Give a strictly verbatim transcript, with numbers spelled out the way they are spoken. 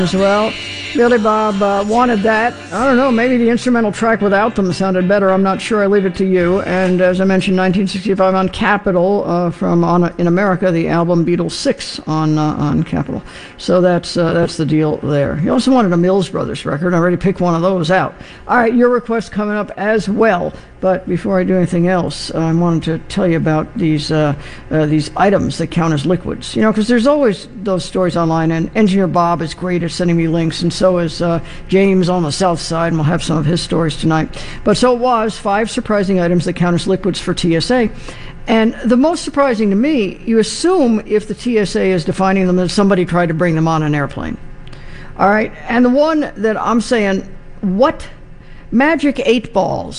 as well. Billy Bob uh, wanted that. I don't know, maybe the instrumental track without them sounded better. I'm not sure. I leave it to you. And as I mentioned, nineteen sixty-five on Capitol, uh, from on in America, the album Beatles six on uh, on Capitol. So that's uh, that's the deal there. You also wanted a Mills Brothers record. I already picked one of those out. All right, your request coming up as well. But before I do anything else, I wanted to tell you about these uh, uh, these items that count as liquids. You know, because there's always those stories online, and Engineer Bob is great at sending me links, and so is uh, James on the South Side, and we'll have some of his stories tonight. But so it was five surprising items that count as liquids for T S A. And the most surprising to me, you assume if the T S A is defining them that somebody tried to bring them on an airplane. All right, and the one that I'm saying, what? Magic eight balls.